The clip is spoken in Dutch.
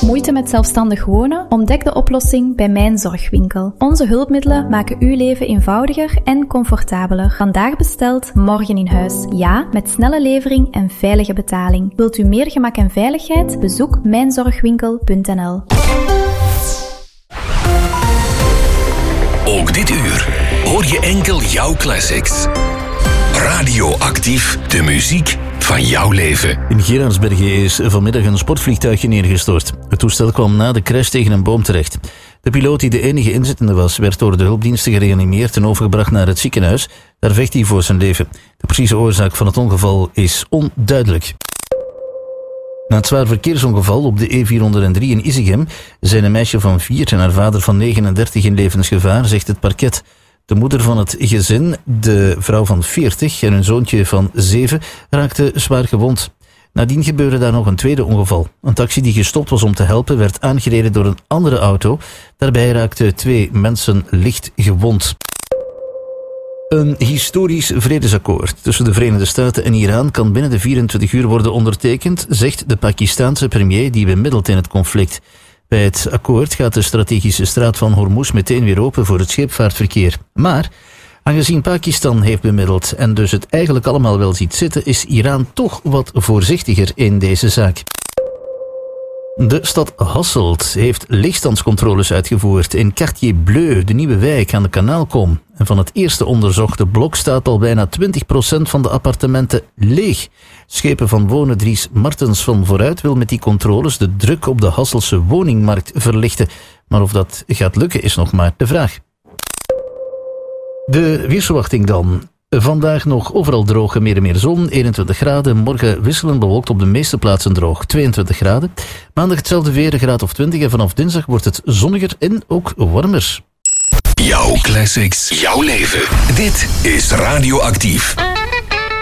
Moeite met zelfstandig wonen? Ontdek de oplossing bij Mijn Zorgwinkel. Onze hulpmiddelen maken uw leven eenvoudiger en comfortabeler. Vandaag besteld, morgen in huis. Ja, met snelle levering en veilige betaling. Wilt u meer gemak en veiligheid? Bezoek mijnzorgwinkel.nl. Ook dit uur hoor je enkel jouw classics. Radioactief, de muziek van jouw leven. In Geraardsbergen is vanmiddag een sportvliegtuigje neergestort. Het toestel kwam na de crash tegen een boom terecht. De piloot, die de enige inzittende was, werd door de hulpdiensten gereanimeerd en overgebracht naar het ziekenhuis. Daar vecht hij voor zijn leven. De precieze oorzaak van het ongeval is onduidelijk. Na het zwaar verkeersongeval op de E403 in Isegem zijn een meisje van 4 en haar vader van 39 in levensgevaar, zegt het parket. De moeder van het gezin, de vrouw van 40 en hun zoontje van 7 raakten zwaar gewond. Nadien gebeurde daar nog een tweede ongeval. Een taxi die gestopt was om te helpen werd aangereden door een andere auto. Daarbij raakten 2 mensen licht gewond. Een historisch vredesakkoord tussen de Verenigde Staten en Iran kan binnen de 24 uur worden ondertekend, zegt de Pakistaanse premier die bemiddelt in het conflict. Bij het akkoord gaat de strategische straat van Hormuz meteen weer open voor het scheepvaartverkeer. Maar aangezien Pakistan heeft bemiddeld en dus het eigenlijk allemaal wel ziet zitten, is Iran toch wat voorzichtiger in deze zaak. De stad Hasselt heeft leegstandscontroles uitgevoerd in Quartier Bleu, de nieuwe wijk aan de Kanaalkom. En van het eerste onderzochte blok staat al bijna 20% van de appartementen leeg. Schepen van wonen Dries Martens van Vooruit wil met die controles de druk op de Hasselse woningmarkt verlichten. Maar of dat gaat lukken is nog maar de vraag. De weersverwachting dan. Vandaag nog overal droog en meer en meer zon, 21 graden. Morgen wisselend bewolkt op de meeste plaatsen droog, 22 graden. Maandag hetzelfde weer, een graad of 20. En vanaf dinsdag wordt het zonniger en ook warmer. Jouw classics, jouw leven. Dit is Radioactief.